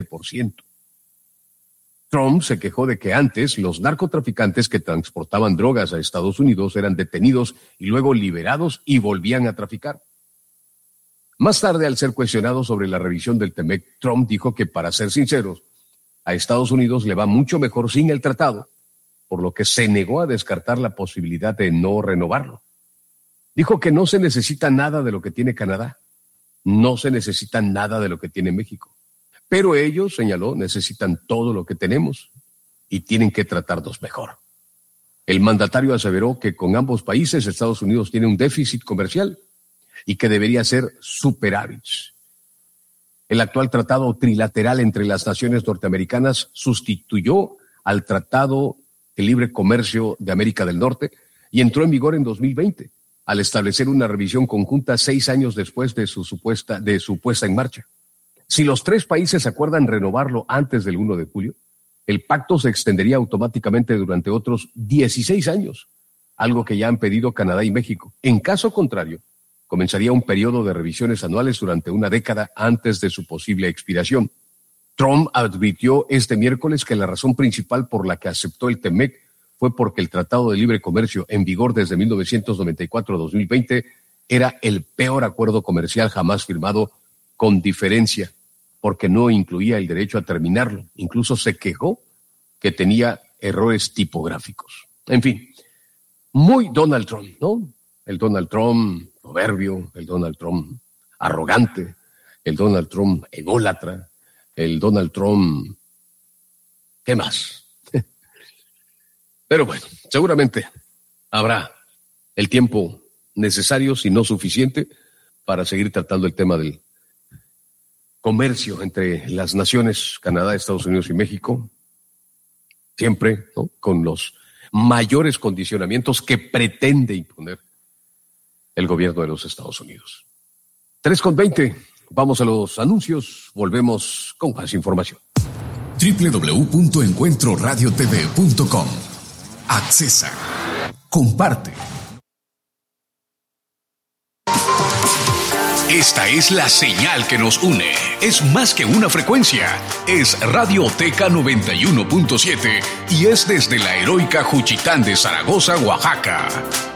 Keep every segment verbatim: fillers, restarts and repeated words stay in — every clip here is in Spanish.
por ciento. Trump se quejó de que antes los narcotraficantes que transportaban drogas a Estados Unidos eran detenidos y luego liberados y volvían a traficar. Más tarde, al ser cuestionado sobre la revisión del TEMEC, Trump dijo que, para ser sinceros, a Estados Unidos le va mucho mejor sin el tratado, por lo que se negó a descartar la posibilidad de no renovarlo. Dijo que no se necesita nada de lo que tiene Canadá, no se necesita nada de lo que tiene México. Pero ellos, señaló, necesitan todo lo que tenemos y tienen que tratarnos mejor. El mandatario aseveró que con ambos países Estados Unidos tiene un déficit comercial y que debería ser superávit. El actual tratado trilateral entre las naciones norteamericanas sustituyó al Tratado de Libre Comercio de América del Norte y entró en vigor en dos mil veinte, al establecer una revisión conjunta seis años después de su supuesta, de su puesta en marcha. Si los tres países acuerdan renovarlo antes del primero de julio, el pacto se extendería automáticamente durante otros dieciséis años, algo que ya han pedido Canadá y México. En caso contrario, comenzaría un periodo de revisiones anuales durante una década antes de su posible expiración. Trump advirtió este miércoles que la razón principal por la que aceptó el TEMEC fue porque el Tratado de Libre Comercio, en vigor desde mil novecientos noventa y cuatro a dos mil veinte, era el peor acuerdo comercial jamás firmado, con diferencia, porque no incluía el derecho a terminarlo. Incluso se quejó que tenía errores tipográficos. En fin, muy Donald Trump, ¿no? El Donald Trump soberbio, el Donald Trump arrogante, el Donald Trump ególatra, el Donald Trump... ¿Qué más? Pero bueno, seguramente habrá el tiempo necesario, si no suficiente, para seguir tratando el tema del comercio entre las naciones Canadá, Estados Unidos y México, siempre, ¿no?, con los mayores condicionamientos que pretende imponer el gobierno de los Estados Unidos. tres con veinte, vamos a los anuncios, volvemos con más información. doble u doble u doble u punto encuentro radio t v punto com. Accesa. Comparte. Esta es la señal que nos une. Es más que una frecuencia. Es Radioteca noventa y uno punto siete y es desde la heroica Juchitán de Zaragoza, Oaxaca.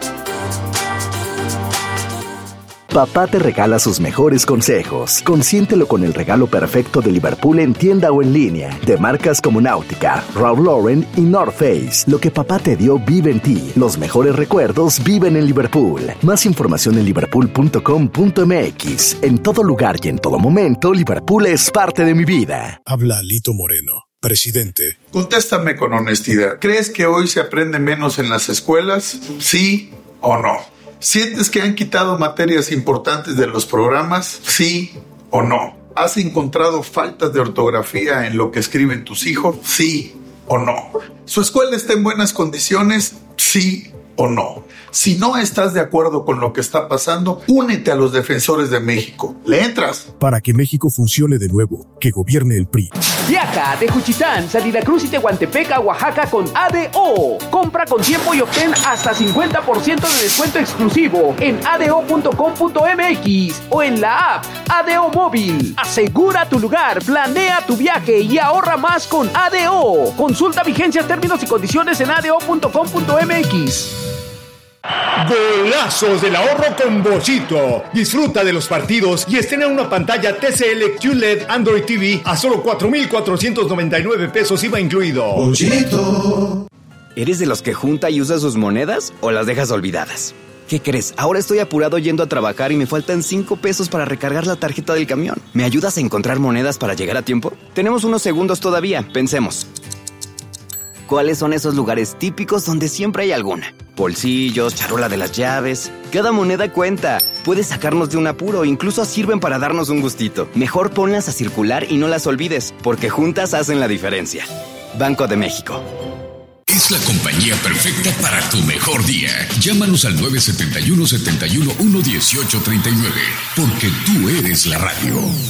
Papá te regala sus mejores consejos. Consiéntelo con el regalo perfecto de Liverpool en tienda o en línea. De marcas como Náutica, Ralph Lauren y North Face. Lo que papá te dio vive en ti. Los mejores recuerdos viven en Liverpool. Más información en liverpool punto com punto m x. En todo lugar y en todo momento, Liverpool es parte de mi vida. Habla Lito Moreno, presidente. Contéstame con honestidad. ¿Crees que hoy se aprende menos en las escuelas? ¿Sí o no? ¿Sientes que han quitado materias importantes de los programas? ¿Sí o no? ¿Has encontrado faltas de ortografía en lo que escriben tus hijos? ¿Sí o no? ¿Su escuela está en buenas condiciones? ¿Sí o no? Si no estás de acuerdo con lo que está pasando, únete a los defensores de México. ¿Le entras? Para que México funcione de nuevo, que gobierne el P R I. Viaja de Juchitán, Salida Cruz y Tehuantepec a Oaxaca con A D O. Compra con tiempo y obtén hasta cincuenta por ciento de descuento exclusivo en a d o punto com punto m x o en la app A D O Móvil. Asegura tu lugar, planea tu viaje y ahorra más con A D O. Consulta vigencias, términos y condiciones en a d o punto com punto m x. Golazos del ahorro con Bollito. Disfruta de los partidos y estrena una pantalla T C L Q L E D Android T V a solo cuatro mil cuatrocientos noventa y nueve pesos I V A incluido. Bollito. ¿Eres de los que junta y usa sus monedas o las dejas olvidadas? ¿Qué crees? Ahora estoy apurado yendo a trabajar y me faltan cinco pesos para recargar la tarjeta del camión. ¿Me ayudas a encontrar monedas para llegar a tiempo? Tenemos unos segundos todavía. Pensemos. ¿Cuáles son esos lugares típicos donde siempre hay alguna? Bolsillos, charola de las llaves. Cada moneda cuenta. Puede sacarnos de un apuro, incluso sirven para darnos un gustito. Mejor ponlas a circular y no las olvides, porque juntas hacen la diferencia. Banco de México. Es la compañía perfecta para tu mejor día. Llámanos al nueve siete uno, siete uno, uno uno ocho tres nueve, porque tú eres la radio.